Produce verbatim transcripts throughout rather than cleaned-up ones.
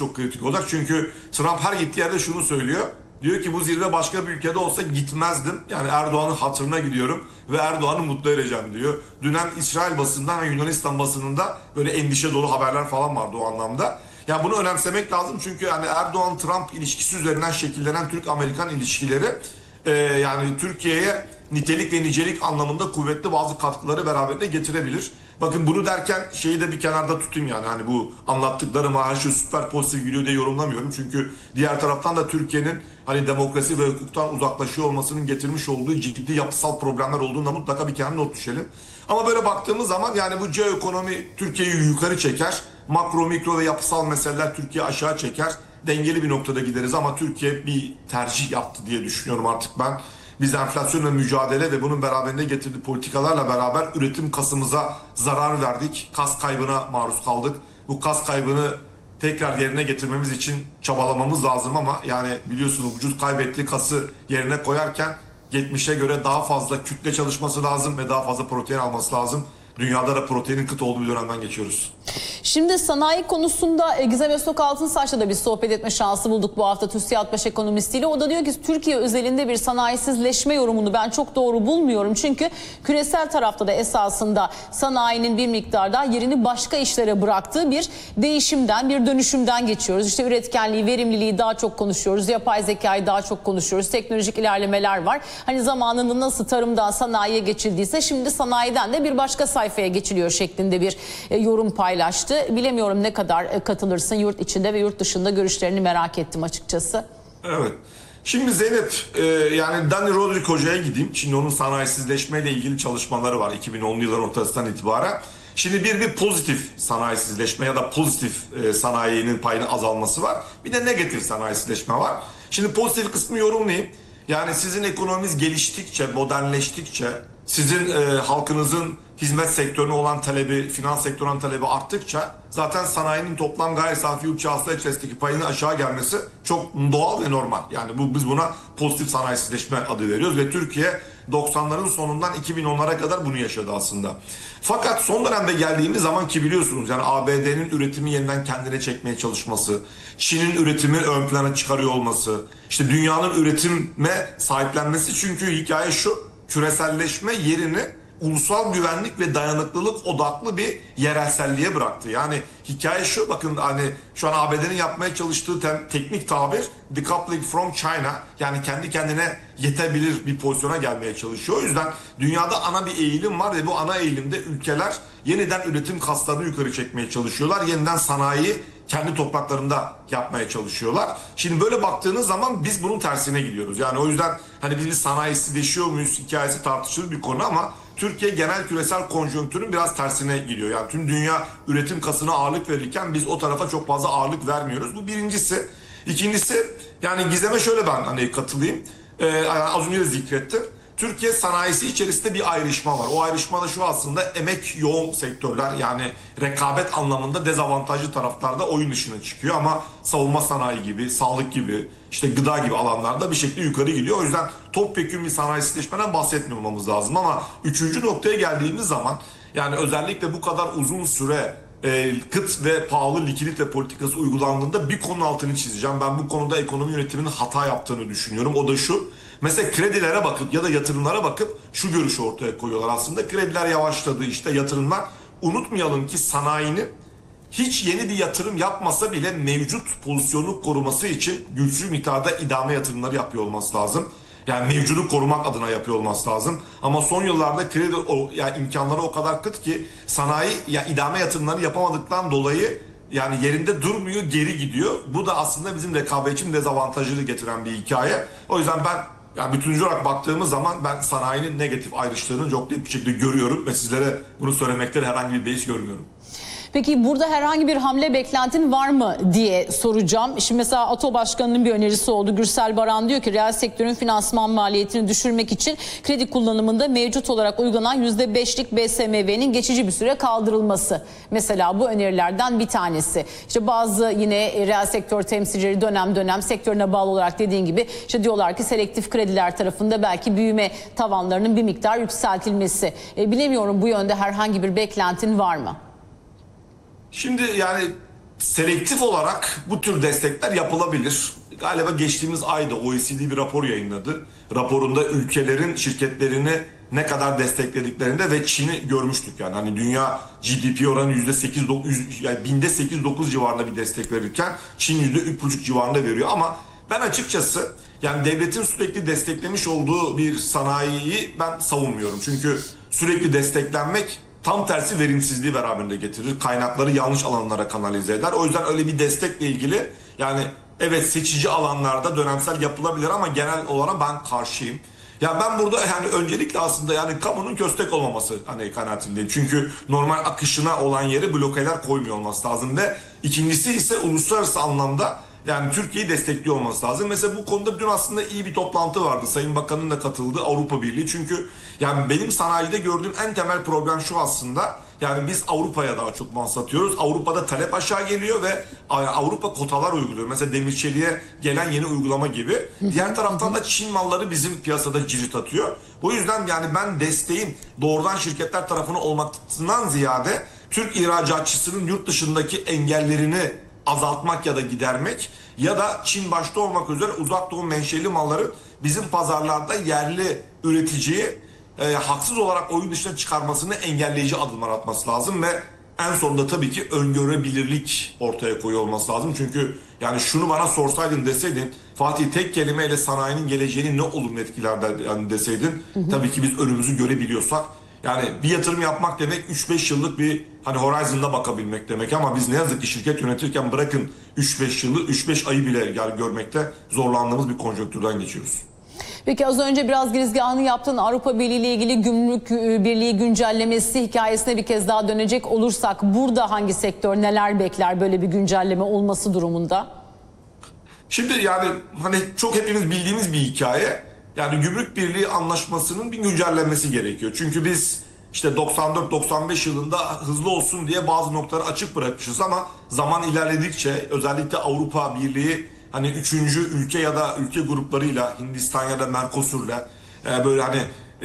çok kritik olacak. Çünkü Trump her gittiği yerde şunu söylüyor. Diyor ki bu zirve başka bir ülkede olsa gitmezdim. Yani Erdoğan'ın hatırına gidiyorum ve Erdoğan'ı mutlu edeceğim diyor. Dünen İsrail basından ve Yunanistan basınında böyle endişe dolu haberler falan vardı o anlamda. Yani bunu önemsemek lazım çünkü yani Erdoğan-Trump ilişkisi üzerinden şekillenen Türk-Amerikan ilişkileri e, yani Türkiye'ye nitelik ve nicelik anlamında kuvvetli bazı katkıları beraberinde getirebilir. Bakın bunu derken şeyi de bir kenarda tutayım yani hani bu anlattıklarım her şey süper pozitif gidiyor diye yorumlamıyorum. Çünkü diğer taraftan da Türkiye'nin hani demokrasi ve hukuktan uzaklaşıyor olmasının getirmiş olduğu ciddi yapısal problemler olduğunda mutlaka bir kenara not düşelim. Ama böyle baktığımız zaman yani bu geoekonomi Türkiye'yi yukarı çeker. Makro, mikro ve yapısal meseleler Türkiye aşağı çeker. Dengeli bir noktada gideriz ama Türkiye bir tercih yaptı diye düşünüyorum artık ben. Biz enflasyonla mücadele ve bunun beraberinde getirdiği politikalarla beraber üretim kasımıza zarar verdik. Kas kaybına maruz kaldık. Bu kas kaybını tekrar yerine getirmemiz için çabalamamız lazım ama yani biliyorsunuz vücut kaybettiği kası yerine koyarken yetmişe göre daha fazla kütle çalışması lazım ve daha fazla protein alması lazım. Dünyada da proteinin kıt olduğu bir dönemden geçiyoruz. Şimdi sanayi konusunda Gizem Öztok Altınsaç'la da bir sohbet etme şansı bulduk bu hafta TÜSİAD Baş Ekonomistiyle. O da diyor ki Türkiye özelinde bir sanayisizleşme yorumunu ben çok doğru bulmuyorum. Çünkü küresel tarafta da esasında sanayinin bir miktarda yerini başka işlere bıraktığı bir değişimden, bir dönüşümden geçiyoruz. İşte üretkenliği, verimliliği daha çok konuşuyoruz. Yapay zekayı daha çok konuşuyoruz. Teknolojik ilerlemeler var. Hani zamanında nasıl tarımdan sanayiye geçildiyse şimdi sanayiden de bir başka sayfaya geçiliyor şeklinde bir yorum paylaştı. Bilemiyorum ne kadar katılırsın yurt içinde ve yurt dışında görüşlerini merak ettim açıkçası. Evet. Şimdi Zeynep e, yani Dani Rodrik Hoca'ya gideyim. Şimdi onun sanayisizleşmeyle ilgili çalışmaları var iki bin onlu yılların ortasından itibaren. Şimdi bir bir pozitif sanayisizleşme ya da pozitif e, sanayinin payının azalması var. Bir de negatif sanayisizleşme var. Şimdi pozitif kısmı yorumlayayım. Yani sizin ekonominiz geliştikçe, modernleştikçe, sizin e, halkınızın hizmet sektörüne olan talebi, finans sektörüne talebi arttıkça zaten sanayinin toplam gayri safi yurt içi hasıla içerisindeki payının aşağı gelmesi çok doğal ve normal. Yani bu biz buna pozitif sanayisizleşme adı veriyoruz ve Türkiye doksanların sonundan iki bin onlara kadar bunu yaşadı aslında. Fakat son dönemde geldiğimiz zaman ki biliyorsunuz yani A B D'nin üretimi yeniden kendine çekmeye çalışması, Çin'in üretimi ön plana çıkarıyor olması, işte dünyanın üretime sahiplenmesi çünkü hikaye şu, küreselleşme yerini ulusal güvenlik ve dayanıklılık odaklı bir yerelselliğe bıraktı. Yani hikaye şu bakın hani şu an A B D'nin yapmaya çalıştığı tem, teknik tabir decoupling from China yani kendi kendine yetebilir bir pozisyona gelmeye çalışıyor. O yüzden dünyada ana bir eğilim var ve bu ana eğilimde ülkeler yeniden üretim kaslarını yukarı çekmeye çalışıyorlar. Yeniden sanayi kendi topraklarında yapmaya çalışıyorlar. Şimdi böyle baktığınız zaman biz bunun tersine gidiyoruz. Yani o yüzden hani biz bir sanayisizleşiyor muyuz hikayesi tartışılır bir konu ama Türkiye genel küresel konjonktürün biraz tersine gidiyor. Yani tüm dünya üretim kasına ağırlık verirken biz o tarafa çok fazla ağırlık vermiyoruz. Bu birincisi. İkincisi yani Gizem'e şöyle ben hani katılayım. Ee, az önce de zikrettim. Türkiye sanayisi içerisinde bir ayrışma var. O ayrışma da şu aslında emek yoğun sektörler yani rekabet anlamında dezavantajlı taraflarda oyun dışına çıkıyor ama savunma sanayi gibi, sağlık gibi, işte gıda gibi alanlarda bir şekilde yukarı gidiyor. O yüzden topyekun bir sanayisizleşmeden bahsetmememiz lazım ama üçüncü noktaya geldiğimiz zaman yani özellikle bu kadar uzun süre e, kıt ve pahalı likidite politikası uygulandığında bir konu altını çizeceğim. Ben bu konuda ekonomi yönetiminin hata yaptığını düşünüyorum. O da şu. Mesela kredilere bakıp ya da yatırımlara bakıp şu görüşü ortaya koyuyorlar aslında. Krediler yavaşladı işte yatırımlar. Unutmayalım ki sanayinin hiç yeni bir yatırım yapmasa bile mevcut pozisyonu koruması için güçlü miktarda idame yatırımları yapıyor olması lazım. Yani mevcudu korumak adına yapıyor olması lazım. Ama son yıllarda kredi o, yani imkanları o kadar kıt ki sanayi ya idame yatırımları yapamadıktan dolayı yani yerinde durmuyor, geri gidiyor. Bu da aslında bizim rekabetçi dezavantajını getiren bir hikaye. O yüzden ben yani bütüncül olarak baktığımız zaman ben sanayinin negatif ayrıştığını çok net bir şekilde görüyorum ve sizlere bunu söylemekte herhangi bir beis görmüyorum. Peki burada herhangi bir hamle beklentin var mı diye soracağım. Şimdi mesela ATO Başkanı'nın bir önerisi oldu. Gürsel Baran diyor ki reel sektörün finansman maliyetini düşürmek için kredi kullanımında mevcut olarak uygulanan yüzde beşlik B S M V'nin geçici bir süre kaldırılması. Mesela bu önerilerden bir tanesi. İşte bazı yine reel sektör temsilcileri dönem dönem sektörüne bağlı olarak dediğin gibi işte diyorlar ki selektif krediler tarafında belki büyüme tavanlarının bir miktar yükseltilmesi. E, bilemiyorum bu yönde herhangi bir beklentin var mı? Şimdi yani selektif olarak bu tür destekler yapılabilir. Galiba geçtiğimiz ayda O E C D bir rapor yayınladı. Raporunda ülkelerin şirketlerini ne kadar desteklediklerinde ve Çin'i görmüştük yani. Hani dünya G D P oranı yüzde sekiz dokuz, yani binde sekiz dokuz civarında bir destek verirken Çin yüzde üç buçuk civarında veriyor. Ama ben açıkçası yani devletin sürekli desteklemiş olduğu bir sanayiyi ben savunmuyorum. Çünkü sürekli desteklenmek tam tersi verimsizliği beraberinde getirir. Kaynakları yanlış alanlara kanalize eder. O yüzden öyle bir destekle ilgili yani evet seçici alanlarda dönemsel yapılabilir ama genel olarak ben karşıyım. Ya ben burada yani öncelikle aslında yani kamunun köstek olmaması hani kanaatindeyim. Çünkü normal akışına olan yere blokeler koymuyor olması lazım ve ikincisi ise uluslararası anlamda yani Türkiye'yi destekliyor olması lazım. Mesela bu konuda dün aslında iyi bir toplantı vardı. Sayın Bakan'ın da katıldığı Avrupa Birliği. Çünkü yani benim sanayide gördüğüm en temel problem şu aslında. Yani biz Avrupa'ya daha çok mal satıyoruz. Avrupa'da talep aşağı geliyor ve Avrupa kotalar uyguluyor. Mesela demir çeliğe gelen yeni uygulama gibi. Diğer taraftan da Çin malları bizim piyasada cirit atıyor. Bu yüzden yani ben desteğin doğrudan şirketler tarafına olmaktan ziyade Türk ihracatçısının yurt dışındaki engellerini azaltmak ya da gidermek ya da Çin başta olmak üzere uzak doğu menşeli malların bizim pazarlarda yerli üreticiyi e, haksız olarak oyun dışına çıkarmasını engelleyici adımlar atması lazım ve en sonunda tabii ki öngörebilirlik ortaya koyuyor olması lazım. Çünkü yani şunu bana sorsaydın deseydin Fatih tek kelimeyle sanayinin geleceğini ne olumlu etkiler der, yani deseydin hı hı. Tabii ki biz önümüzü görebiliyorsak yani bir yatırım yapmak demek üç beş yıllık bir hani horizon'da bakabilmek demek ama biz ne yazık ki şirket yönetirken bırakın üç beş yılı üç beş ayı bile yani görmekte zorlandığımız bir konjonktürden geçiyoruz. Peki az önce biraz girizgahını yaptığın Avrupa Birliği ile ilgili gümrük birliği güncellemesi hikayesine bir kez daha dönecek olursak burada hangi sektör neler bekler böyle bir güncelleme olması durumunda? Şimdi yani hani çok hepimiz bildiğimiz bir hikaye. Yani Gümrük Birliği Anlaşması'nın bir güncellenmesi gerekiyor. Çünkü biz işte doksan dört doksan beş yılında hızlı olsun diye bazı noktaları açık bırakmışız ama zaman ilerledikçe özellikle Avrupa Birliği hani üçüncü ülke ya da ülke gruplarıyla Hindistan ya da Mercosur'la e, böyle hani e,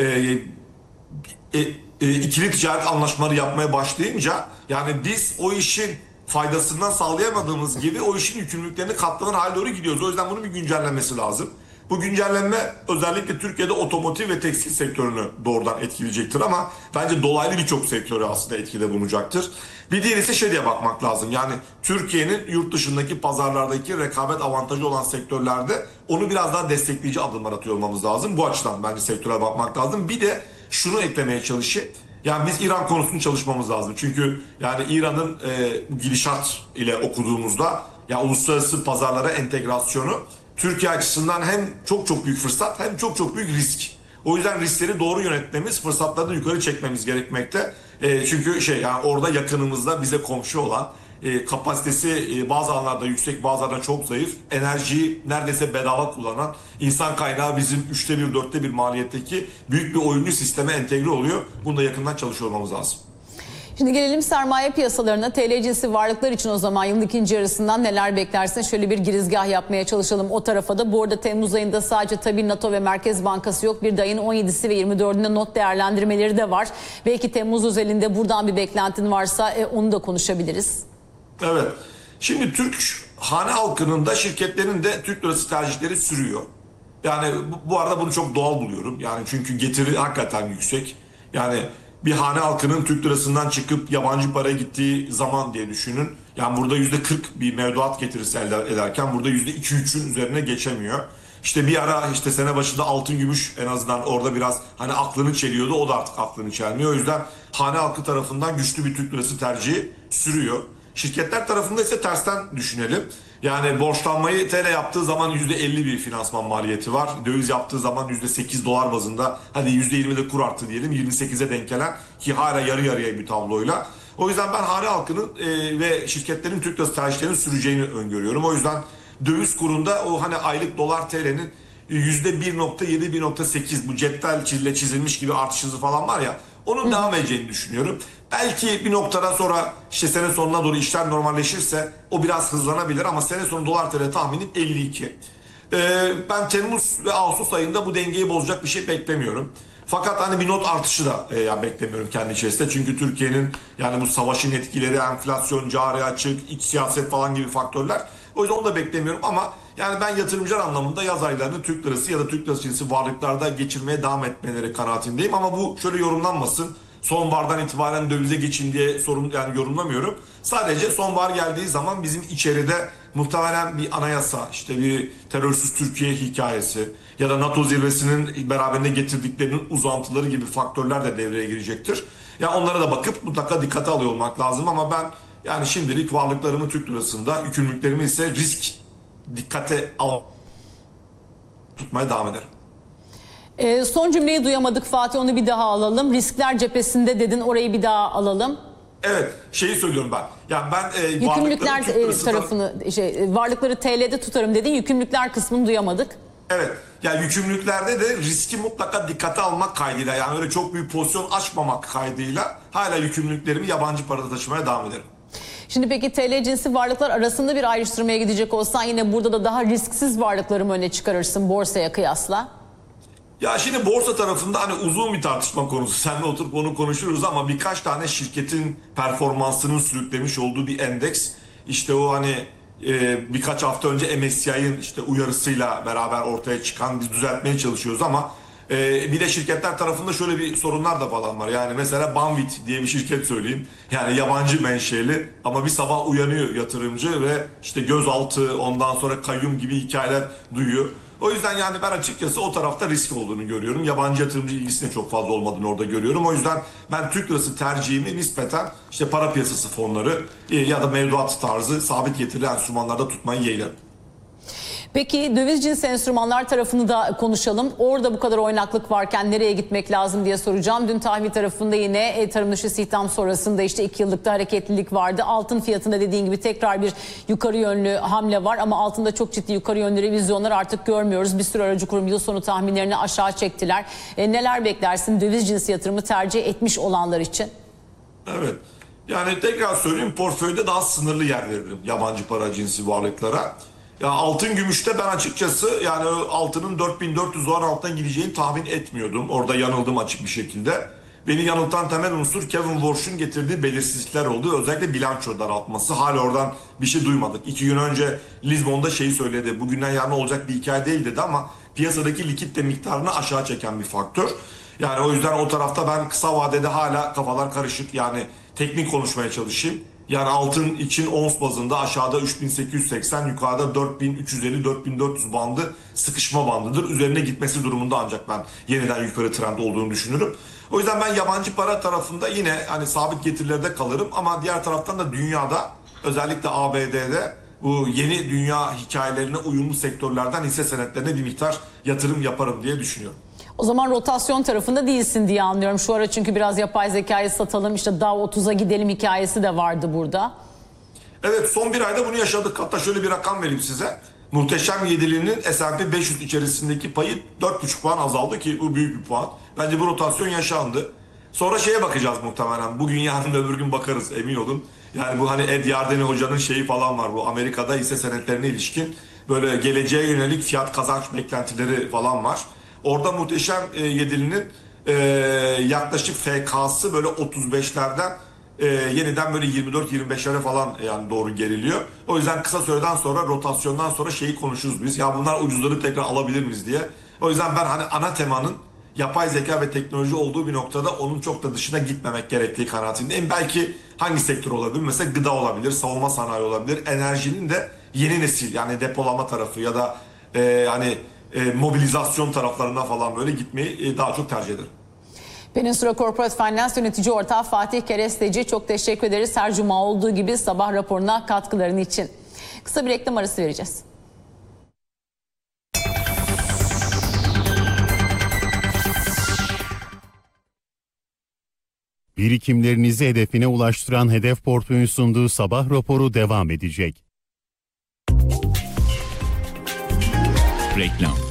e, e, ikili ticaret anlaşmaları yapmaya başlayınca yani biz o işin faydasından sağlayamadığımız gibi o işin yükümlülüklerini katlanır hale doğru gidiyoruz. O yüzden bunun bir güncellenmesi lazım. Bu güncellenme özellikle Türkiye'de otomotiv ve tekstil sektörünü doğrudan etkileyecektir ama bence dolaylı birçok sektörü aslında etkide bulunacaktır. Bir diğer ise şey diye bakmak lazım. Yani Türkiye'nin yurt dışındaki pazarlardaki rekabet avantajı olan sektörlerde onu biraz daha destekleyici adımlar atıyor olmamız lazım. Bu açıdan bence sektöre bakmak lazım. Bir de şunu eklemeye çalışayım. Yani biz İran konusunu çalışmamız lazım. Çünkü yani İran'ın e, gidişat ile okuduğumuzda ya uluslararası pazarlara entegrasyonu Türkiye açısından hem çok çok büyük fırsat hem çok çok büyük risk. O yüzden riskleri doğru yönetmemiz, fırsatları da yukarı çekmemiz gerekmekte. E, çünkü şey yani orada yakınımızda bize komşu olan e, kapasitesi e, bazı alanlarda yüksek, bazı alanlarda çok zayıf, enerjiyi neredeyse bedava kullanan, insan kaynağı bizim üçte bir, dörtte bir maliyetteki büyük bir oyuncu sisteme entegre oluyor. Bunu da yakından çalışıyor olmamız lazım. Şimdi gelelim sermaye piyasalarına. T L cinsi varlıklar için o zaman yılın ikinci yarısından neler beklersin? Şöyle bir girizgah yapmaya çalışalım o tarafa da. Bu arada Temmuz ayında sadece tabii NATO ve Merkez Bankası yok. Bir de ayın on yedisi ve yirmi dördünde not değerlendirmeleri de var. Belki Temmuz özelinde buradan bir beklentin varsa e, onu da konuşabiliriz. Evet. Şimdi Türk hane halkının da şirketlerin de Türk lirası tercihleri sürüyor. Yani bu, bu arada bunu çok doğal buluyorum. Yani çünkü getiri hakikaten yüksek. Yani bir hane halkının Türk lirasından çıkıp yabancı paraya gittiği zaman diye düşünün. Yani burada yüzde kırk bir mevduat getirisi elde ederken burada yüzde iki üçün üzerine geçemiyor. İşte bir ara işte sene başında altın gümüş en azından orada biraz hani aklını çeliyordu. O da artık aklını çelmiyor. O yüzden hane halkı tarafından güçlü bir Türk lirası tercihi sürüyor. Şirketler tarafında ise tersten düşünelim. Yani borçlanmayı T L yaptığı zaman yüzde elli bir finansman maliyeti var. Döviz yaptığı zaman yüzde sekiz dolar bazında. Hadi yüzde yirmi de kur arttı diyelim. yirmi sekize denk gelen ki hala yarı yarıya bir tabloyla. O yüzden ben hane halkının e, ve şirketlerin Türk lirası tercihlerinin süreceğini öngörüyorum. O yüzden döviz kurunda o hani aylık dolar T L'nin yüzde bir nokta yedi bir nokta sekiz bu cetvel çizile çizilmiş gibi artış hızı falan var ya onun devam edeceğini düşünüyorum. Belki bir noktadan sonra işte sene sonuna doğru işler normalleşirse o biraz hızlanabilir ama sene sonu dolar T L tahminim elli iki. Ee, ben Temmuz ve Ağustos ayında bu dengeyi bozacak bir şey beklemiyorum. Fakat hani bir not artışı da e, ya beklemiyorum kendi içerisinde. Çünkü Türkiye'nin yani bu savaşın etkileri, enflasyon, cari açık, iç siyaset falan gibi faktörler. O yüzden onu da beklemiyorum ama yani ben yatırımcılar anlamında yaz aylarını Türk lirası ya da Türk lirası cinsi varlıklarda geçirmeye devam etmeleri kanaatindeyim. Ama bu şöyle yorumlanmasın. Sonbahardan itibaren dövize geçin diye sorun yani yorumlamıyorum. Sadece sonbahar geldiği zaman bizim içeride muhtemelen bir anayasa, işte bir terörsüz Türkiye hikayesi ya da NATO zirvesinin beraberinde getirdiklerinin uzantıları gibi faktörler de devreye girecektir. Ya yani onlara da bakıp mutlaka dikkate alıyor olmak lazım ama ben yani şimdilik varlıklarımı Türk lirasında, yükümlülüklerimi ise risk dikkate al tutmaya devam ederim. E, son cümleyi duyamadık Fatih, onu bir daha alalım. Riskler cephesinde dedin, orayı bir daha alalım. Evet, şeyi söylüyorum ben. Yani ben e, yükümlülükler Türk e, lirasında, tarafını şey varlıkları T L'de tutarım dedin. Yükümlülükler kısmını duyamadık. Evet. Yani yükümlülüklerde de riski mutlaka dikkate almak kaydıyla, yani öyle çok büyük pozisyon açmamak kaydıyla hala yükümlülüklerimi yabancı parada taşımaya devam ederim. Şimdi peki T L cinsi varlıklar arasında bir ayrıştırmaya gidecek olsan yine burada da daha risksiz varlıkları mı öne çıkarırsın borsaya kıyasla? Ya şimdi borsa tarafında hani uzun bir tartışma konusu. Seninle oturup onu konuşuruz ama birkaç tane şirketin performansının sürüklemiş olduğu bir endeks. İşte o hani e, birkaç hafta önce M S C I'nin işte uyarısıyla beraber ortaya çıkan, biz düzeltmeye çalışıyoruz ama e, bir de şirketler tarafında şöyle bir sorunlar da falan var. Yani mesela Banvit diye bir şirket söyleyeyim. Yani yabancı menşeli ama bir sabah uyanıyor yatırımcı ve işte gözaltı, ondan sonra kayyum gibi hikayeler duyuyor. O yüzden yani ben açıkçası o tarafta risk olduğunu görüyorum. Yabancı yatırımcı ilgisinin çok fazla olmadığını orada görüyorum. O yüzden ben Türk lirası tercihimi nispeten işte para piyasası fonları ya da mevduat tarzı sabit getirili enstrümanlarda tutmayı yeğlerim. Peki döviz cinsi enstrümanlar tarafını da konuşalım. Orada bu kadar oynaklık varken nereye gitmek lazım diye soracağım. Dün tahvil tarafında yine e, tarım dışı istihdam sonrasında işte iki yıllıkta hareketlilik vardı. Altın fiyatında dediğin gibi tekrar bir yukarı yönlü hamle var ama altında çok ciddi yukarı yönlü revizyonlar artık görmüyoruz. Bir sürü aracı kurum yıl sonu tahminlerini aşağı çektiler. E, neler beklersin döviz cinsi yatırımı tercih etmiş olanlar için? Evet. Yani tekrar söyleyeyim, portföyde daha sınırlı yer veririm yabancı para cinsi varlıklara. Ya altın gümüşte ben açıkçası yani altının dört bin dört yüz dolar altına gideceğini tahmin etmiyordum. Orada yanıldım açık bir şekilde. Beni yanıltan temel unsur Kevin Warsh'un getirdiği belirsizlikler oldu. Özellikle bilanço daraltması. Hala oradan bir şey duymadık. İki gün önce Lizbon'da şeyi söyledi. Bugünden yarına olacak bir hikaye değil dedi ama piyasadaki likitte miktarını aşağı çeken bir faktör. Yani o yüzden o tarafta ben kısa vadede hala kafalar karışık. Yani teknik konuşmaya çalışayım. Yani altın için ons bazında aşağıda üç bin sekiz yüz seksen, yukarıda dört bin üç yüz elli dört bin dört yüz bandı sıkışma bandıdır. Üzerine gitmesi durumunda ancak ben yeniden yukarı trend olduğunu düşünürüm. O yüzden ben yabancı para tarafında yine hani sabit getirilerde kalırım ama diğer taraftan da dünyada, özellikle A B D'de bu yeni dünya hikayelerine uyumlu sektörlerden hisse senetlerine bir miktar yatırım yaparım diye düşünüyorum. O zaman rotasyon tarafında değilsin diye anlıyorum. Şu ara çünkü biraz yapay zekayı satalım, işte Dow otuza gidelim hikayesi de vardı burada. Evet, son bir ayda bunu yaşadık. Hatta şöyle bir rakam vereyim size. Muhteşem Yedili'nin S and P beş yüz içerisindeki payı dört buçuk puan azaldı ki bu büyük bir puan. Bence bu rotasyon yaşandı. Sonra şeye bakacağız muhtemelen. Bugün yarın öbür gün bakarız, emin olun. Yani bu hani Ed Yardeni Hoca'nın şeyi falan var. Bu Amerika'da hisse senetlerine ilişkin böyle geleceğe yönelik fiyat kazanç beklentileri falan var. Orada Muhteşem Yedili'nin e, yaklaşık F K'sı böyle otuz beşlerden e, yeniden böyle yirmi dört yirmi beşlere falan yani doğru geriliyor. O yüzden kısa süreden sonra, rotasyondan sonra şeyi konuşuruz biz. Ya bunlar ucuzları tekrar alabilir miyiz diye. O yüzden ben hani ana temanın yapay zeka ve teknoloji olduğu bir noktada onun çok da dışına gitmemek gerektiği kanaatindeyim. Belki hangi sektör olabilir? Mesela gıda olabilir, savunma sanayi olabilir. Enerjinin de yeni nesil yani depolama tarafı ya da e, hani e, mobilizasyon taraflarına falan böyle gitmeyi e, daha çok tercih ederim. Peninsula Corporate Finance yönetici ortağı Fatih Keresteci, çok teşekkür ederiz her cuma olduğu gibi sabah raporuna katkıların için. Kısa bir reklam arası vereceğiz. Birikimlerinizi hedefine ulaştıran Hedef Portföy'ün sunduğu sabah raporu devam edecek. Reklam.